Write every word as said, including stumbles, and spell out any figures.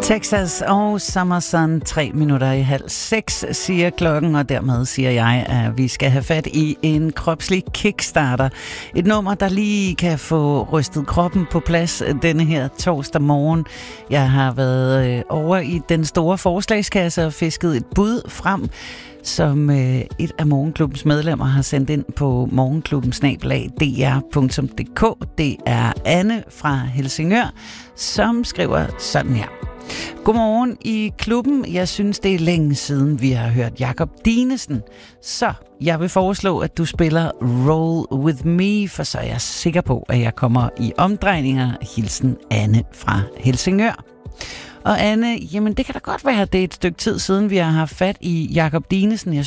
Texas og Summer Sun, tre minutter i halv seks, siger klokken, og dermed siger jeg, at vi skal have fat i en kropslig kickstarter. Et nummer, der lige kan få rystet kroppen på plads denne her torsdag morgen. Jeg har været over i den store forslagskasse og fisket et bud frem, som øh, et af Morgenklubbens medlemmer har sendt ind på morgenklubben snabel-a d r punktum d k. Det er Anne fra Helsingør, som skriver sådan her. Godmorgen i klubben. Jeg synes, det er længe siden, vi har hørt Jakob Dinesen. Så jeg vil foreslå, at du spiller Roll With Me, for så er jeg sikker på, at jeg kommer i omdrejninger. Hilsen Anne fra Helsingør. Og Anne, jamen det kan da godt være, at det er et stykke tid siden, vi har haft fat i Jakob Dinesen. Jeg